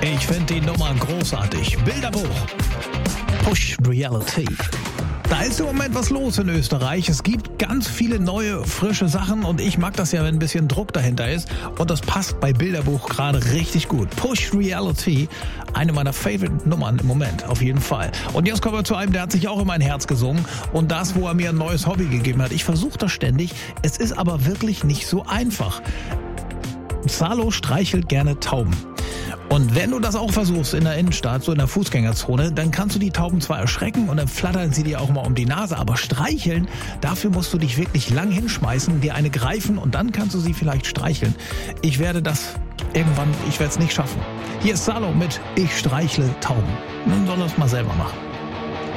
Ich finde die Nummer großartig. Bilderbuch. Push Reality. Da ist im Moment was los in Österreich. Es gibt ganz viele neue, frische Sachen und ich mag das ja, wenn ein bisschen Druck dahinter ist. Und das passt bei Bilderbuch gerade richtig gut. Push Reality, eine meiner Favorite-Nummern im Moment, auf jeden Fall. Und jetzt kommen wir zu einem, der hat sich auch in mein Herz gesungen. Und das, wo er mir ein neues Hobby gegeben hat. Ich versuche das ständig. Es ist aber wirklich nicht so einfach. Salo streichelt gerne Tauben. Und wenn du das auch versuchst in der Innenstadt, so in der Fußgängerzone, dann kannst du die Tauben zwar erschrecken und dann flattern sie dir auch mal um die Nase, aber streicheln, dafür musst du dich wirklich lang hinschmeißen, dir eine greifen und dann kannst du sie vielleicht streicheln. Ich werde es nicht schaffen. Hier ist Salo mit Ich streichle Tauben. Nun soll er es mal selber machen.